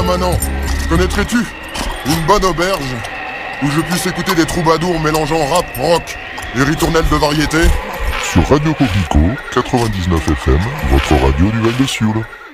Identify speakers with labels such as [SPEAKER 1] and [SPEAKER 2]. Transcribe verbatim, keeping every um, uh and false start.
[SPEAKER 1] Manant, connaîtrais-tu une bonne auberge où je puisse écouter des troubadours mélangeant rap, rock et ritournelles de variété?
[SPEAKER 2] Sur Radio Coquelicot, quatre-vingt-dix-neuf F M, votre radio du Val de Sioule.